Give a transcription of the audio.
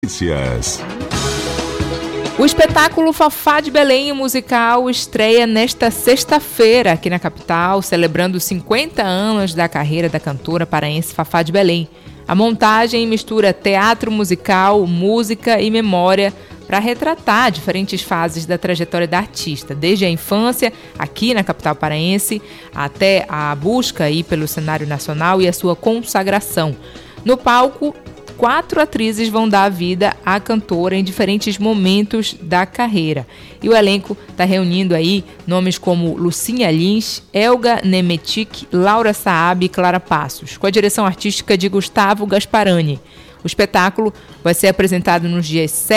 O espetáculo Fafá de Belém, o musical, estreia nesta sexta-feira aqui na capital, celebrando os 50 anos da carreira da cantora paraense Fafá de Belém. A montagem mistura teatro musical, música e memória para retratar diferentes fases da trajetória da artista, desde a infância, aqui na capital paraense, até a busca aí pelo cenário nacional e a sua consagração. No palco, 4 atrizes vão dar vida à cantora em diferentes momentos da carreira. E o elenco está reunindo aí nomes como Lucinha Lins, Elga Nemetic, Laura Saab e Clara Passos, com a direção artística de Gustavo Gasparani. O espetáculo vai ser apresentado nos dias